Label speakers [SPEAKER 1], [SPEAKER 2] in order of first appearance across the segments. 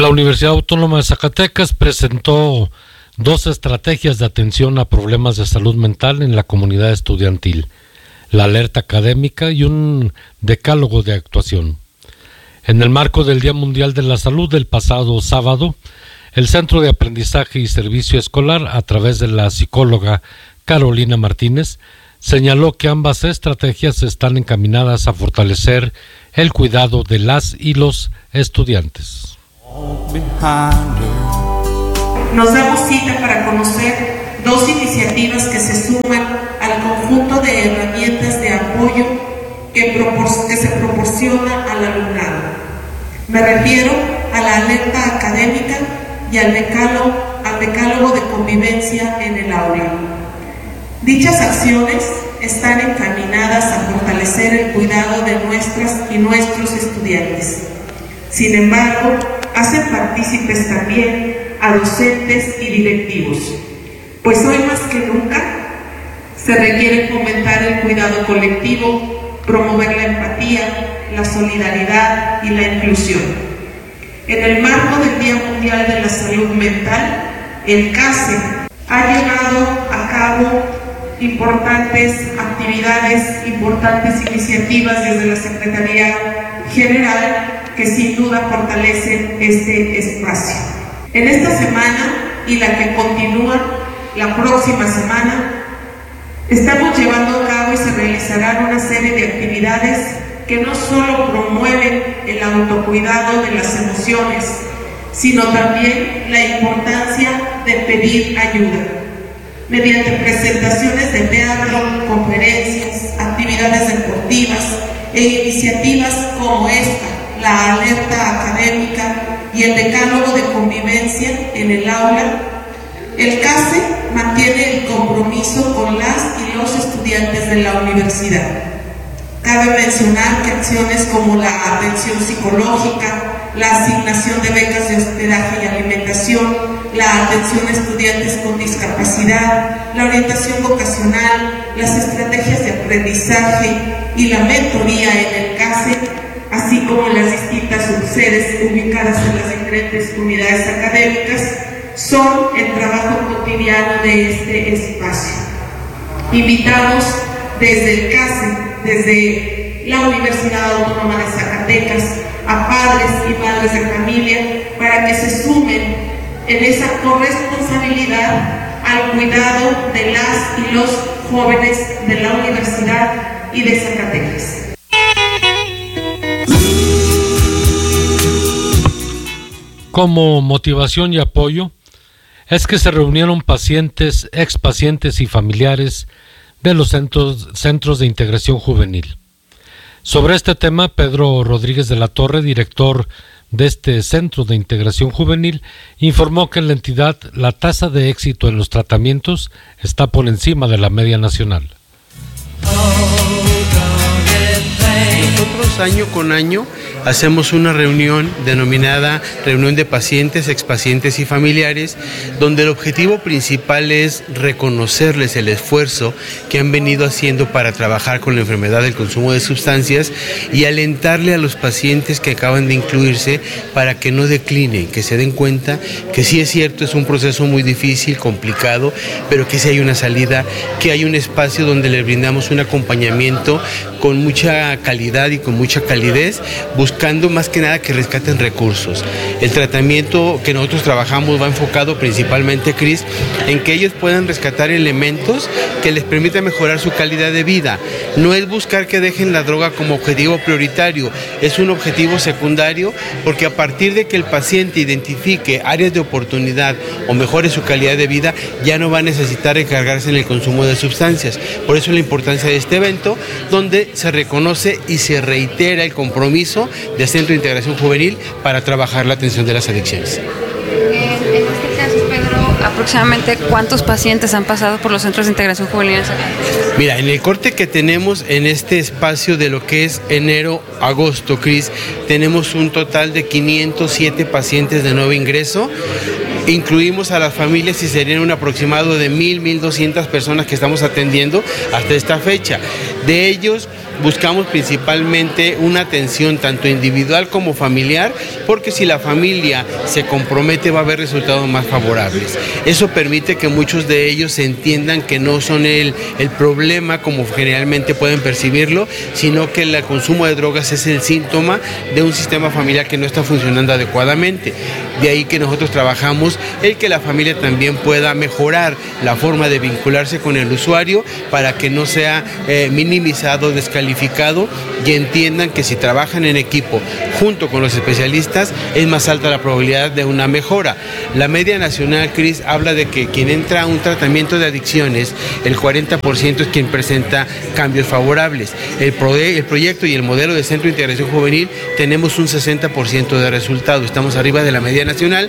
[SPEAKER 1] La Universidad Autónoma de Zacatecas presentó 2 estrategias de atención a problemas de salud mental en la comunidad estudiantil, la alerta académica y un decálogo de actuación. En el marco del Día Mundial de la Salud del pasado sábado, el Centro de Aprendizaje y Servicio Escolar, a través de la psicóloga Carolina Martínez, señaló que ambas estrategias están encaminadas a fortalecer el cuidado de las y los estudiantes.
[SPEAKER 2] Nos damos cita para conocer 2 iniciativas que se suman al conjunto de herramientas de apoyo que se proporciona al alumnado. Me refiero a la alerta académica y al decálogo de convivencia en el aula. Dichas acciones están encaminadas a fortalecer el cuidado de nuestras y nuestros estudiantes. Sin embargo, hacen partícipes también a docentes y directivos, pues hoy más que nunca se requiere fomentar el cuidado colectivo, promover la empatía, la solidaridad y la inclusión. En el marco del Día Mundial de la Salud Mental, el CASE ha llevado a cabo importantes actividades, importantes iniciativas desde la Secretaría General que sin duda fortalecen este espacio. En esta semana y la que continúa la próxima semana, estamos llevando a cabo y se realizarán una serie de actividades que no solo promueven el autocuidado de las emociones, sino también la importancia de pedir ayuda. Mediante presentaciones de teatro, conferencias, actividades deportivas e iniciativas como esta, la alerta académica y el decálogo de convivencia en el aula, el CASE mantiene el compromiso con las y los estudiantes de la universidad. Cabe mencionar que acciones como la atención psicológica, la asignación de becas de hospedaje y alimentación, la atención a estudiantes con discapacidad, la orientación vocacional, las estrategias de aprendizaje y la mentoría en el CASE, así como en las distintas subsedes ubicadas en las diferentes unidades académicas, son el trabajo cotidiano de este espacio. Invitamos desde el CASE, desde la Universidad Autónoma de Zacatecas, a padres y madres de familia para que se sumen en esa corresponsabilidad al cuidado de las y los jóvenes de la Universidad y de Zacatecas.
[SPEAKER 1] Como motivación y apoyo, es que se reunieron pacientes, expacientes y familiares de los centros de integración juvenil. Sobre este tema, Pedro Rodríguez de la Torre, director de este centro de integración juvenil, informó que en la entidad la tasa de éxito en los tratamientos está por encima de la media nacional.
[SPEAKER 3] Nosotros año con año hacemos una reunión denominada reunión de pacientes, expacientes y familiares, donde el objetivo principal es reconocerles el esfuerzo que han venido haciendo para trabajar con la enfermedad del consumo de sustancias y alentarle a los pacientes que acaban de incluirse para que no declinen, que se den cuenta que sí es cierto, es un proceso muy difícil, complicado, pero que sí hay una salida, que hay un espacio donde les brindamos un acompañamiento con mucha calidad y con mucha calidez, buscando más que nada que rescaten recursos. El tratamiento que nosotros trabajamos va enfocado principalmente, Cris, en que ellos puedan rescatar elementos que les permitan mejorar su calidad de vida. No es buscar que dejen la droga como objetivo prioritario, es un objetivo secundario, porque a partir de que el paciente identifique áreas de oportunidad o mejore su calidad de vida, ya no va a necesitar encargarse en el consumo de sustancias. Por eso la importancia de este evento, donde se reconoce y se reitera el compromiso del Centro de Integración Juvenil para trabajar la atención de las adicciones.
[SPEAKER 4] En este caso, Pedro, aproximadamente ¿cuántos pacientes han pasado por los centros de integración juvenil?
[SPEAKER 3] Mira, en el corte que tenemos en este espacio de lo que es enero-agosto, Cris, tenemos un total de 507 pacientes de nuevo ingreso. Incluimos a las familias y serían un aproximado de 1,200 personas que estamos atendiendo hasta esta fecha. De ellos buscamos principalmente una atención tanto individual como familiar, porque si la familia se compromete va a haber resultados más favorables. Eso permite que muchos de ellos entiendan que no son el problema como generalmente pueden percibirlo, sino que el consumo de drogas es el síntoma de un sistema familiar que no está funcionando adecuadamente. De ahí que nosotros trabajamos el que la familia también pueda mejorar la forma de vincularse con el usuario para que no sea minimizado, descalificado, y entiendan que si trabajan en equipo junto con los especialistas es más alta la probabilidad de una mejora. La media nacional, Cris, habla de que quien entra a un tratamiento de adicciones, el 40% es quien presenta cambios favorables. El proyecto y el modelo de Centro de Integración Juvenil tenemos un 60% de resultado, estamos arriba de la media nacional.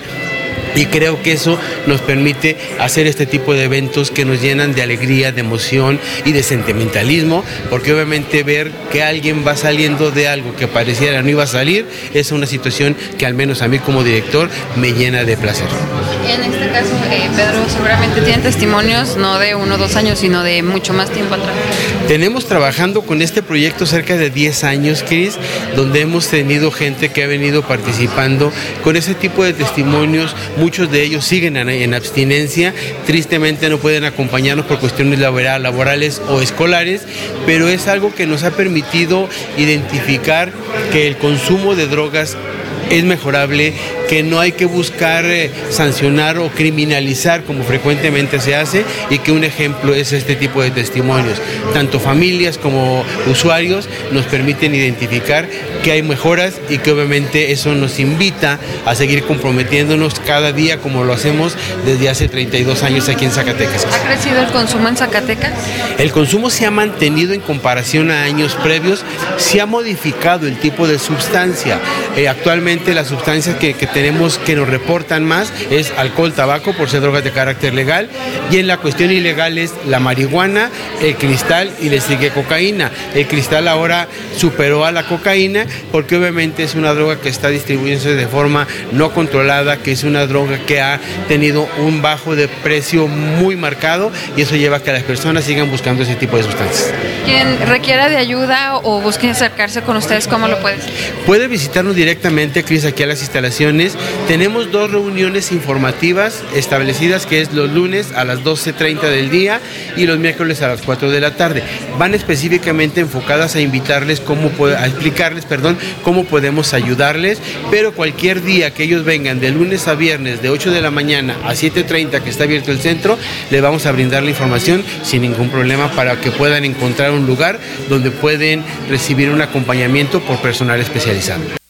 [SPEAKER 3] Y creo que eso nos permite hacer este tipo de eventos que nos llenan de alegría, de emoción y de sentimentalismo, porque obviamente ver que alguien va saliendo de algo que pareciera no iba a salir es una situación que al menos a mí como director me llena de placer.
[SPEAKER 4] En este caso, Pedro, seguramente tienen testimonios no de 1 o 2 años, sino de mucho más tiempo atrás.
[SPEAKER 3] Tenemos trabajando con este proyecto cerca de 10 años, Cris, donde hemos tenido gente que ha venido participando con ese tipo de testimonios. Muchos de ellos siguen en abstinencia, tristemente no pueden acompañarnos por cuestiones laborales o escolares, pero es algo que nos ha permitido identificar que el consumo de drogas es mejorable, que no hay que buscar sancionar o criminalizar como frecuentemente se hace, y que un ejemplo es este tipo de testimonios. Tanto familias como usuarios nos permiten identificar que hay mejoras y que obviamente eso nos invita a seguir comprometiéndonos cada día como lo hacemos desde hace 32 años aquí en Zacatecas.
[SPEAKER 4] ¿Ha crecido el consumo en Zacatecas?
[SPEAKER 3] El consumo se ha mantenido en comparación a años previos, se ha modificado el tipo de sustancia. Actualmente las sustancias que tenemos que nos reportan más es alcohol, tabaco, por ser drogas de carácter legal, y en la cuestión ilegal es la marihuana, el cristal y le sigue cocaína. El cristal ahora superó a la cocaína porque obviamente es una droga que está distribuyéndose de forma no controlada, que es una droga que ha tenido un bajo de precio muy marcado, y eso lleva a que las personas sigan buscando ese tipo de sustancias.
[SPEAKER 4] Quien requiera de ayuda o busque acercarse con ustedes, ¿cómo lo puede hacer?
[SPEAKER 3] Puede visitarnos directamente, Cris, aquí a las instalaciones. Tenemos 2 reuniones informativas establecidas, que es los lunes a las 12:30 del día y los miércoles a las 4 de la tarde. Van específicamente enfocadas a invitarles a explicarles cómo podemos ayudarles, pero cualquier día que ellos vengan de lunes a viernes de 8 de la mañana a 7:30 que está abierto el centro, les vamos a brindar la información sin ningún problema para que puedan encontrar un lugar donde pueden recibir un acompañamiento por personal especializado.